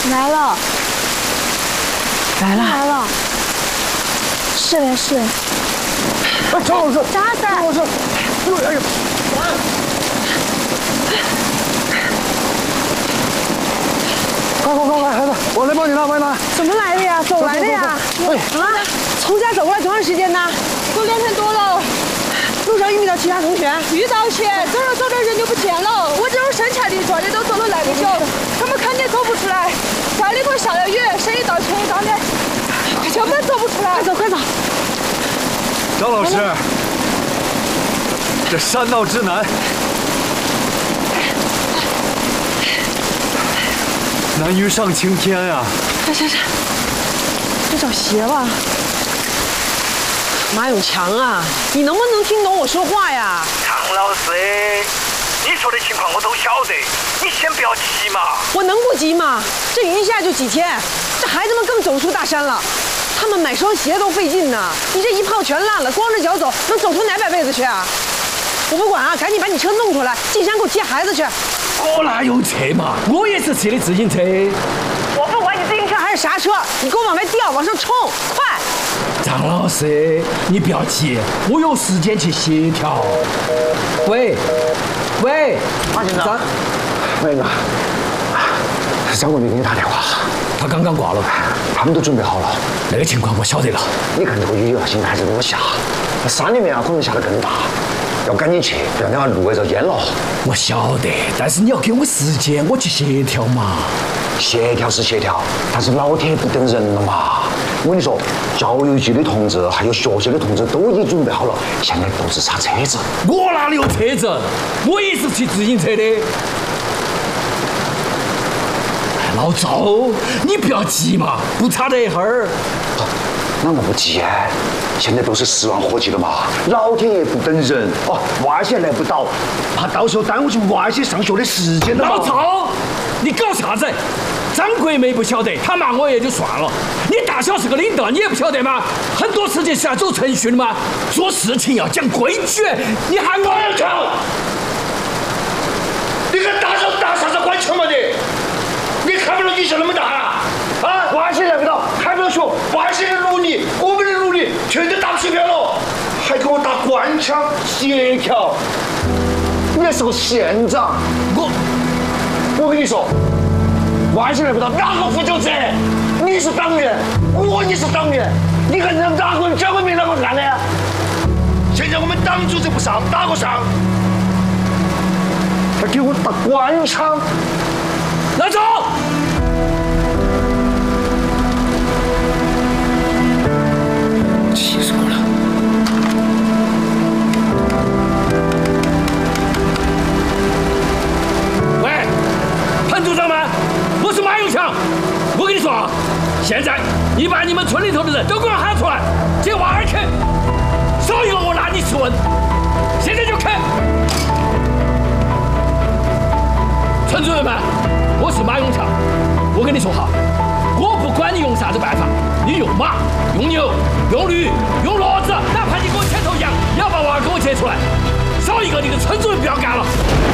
来了， 来了， 来了，是嘞是嘞。 哎，张老师， 张老师， 张老师，哎呦，快，孩子，我来帮你拿，快拿。 怎么来的呀？走来的呀？ 哎， 啊，从家走过来多长时间呢？ 都2天多了。 路上遇没到其他同学？ 遇到些，走着走着人就不见了。我这种生产力专业都走了那么久，他们肯定走不出来。家里头下了雨，谁一到天一到的，根本走不出来。 快走快走！ 张老师，这山道之难，难于上青天呀！ 行，你找鞋吧。马永强啊，你能不能听懂我说话呀？ 常老师，你说的情况我都晓得，你先不要急嘛。 我能不急吗？这雨一下就几天，这孩子们更走出大山了，他们买双鞋都费劲呢。你这一泡全烂了，光着脚走，能走出哪百辈子去啊？我不管啊，赶紧把你车弄出来，进山给我接孩子去。 我哪有车嘛？我也是骑的自行车。 我不管你自行车还是啥车，你给我往外掉，往上冲，快！ 张老师，你不要急，我有时间去协调。喂， 马警长，那个张国民给你打电话， 他刚刚挂了， 他们都准备好了。 那个情况我晓得了。 你看这个雨啊，现在还是多下，那山里面啊可能下得更大，要赶紧去，不然等下路也遭淹了。 我晓得，但是你要给我时间，我去协调嘛。 协调是协调，但是老天不等人了嘛。我跟你说，教育局的同志还有学校的同志都已经准备好了，现在都是查车子。 我哪里有车子？我也是骑自行车的。老周，你不要急嘛，不差这一会儿。 那我不急哎，现在都是10万火急了嘛，老天爷不等人哦，娃些来不到，怕到时候耽误起娃些上学的时间了嘛。 老周，你搞啥子？张国梅不晓得，他骂我也就算了。你大小是个领导，你也不晓得吗？很多事情是要走程序的嘛，做事情要讲规矩。你喊我要讲， 你跟大小打啥子关系嘛你？你看不到你是那么大啊？啊， 娃些来不到，开不了学， 外星人努力，我们的努力全都打不起票了，还给我打官腔协调。 你还是个县长，我跟你说。外些来不到，哪个负责责？你是党员，我也是党员，你看让哪个人讲个没哪个干的呀？ 现在我们党组织不上，哪个上？ 他给我打官腔， 老周， 气死我了！ 喂，潘组长们。我是马永强，我跟你说啊，现在你把你们村里头的人都给我喊出来，接娃儿去，少一个我拿你试问，现在就去。村主任们，我是马永强，我跟你说哈，我不管你用啥子办法，你用马、用牛、用驴、用骡子，哪怕你给我牵头羊，也要把娃儿给我接出来，少一个你个村主任不要干了。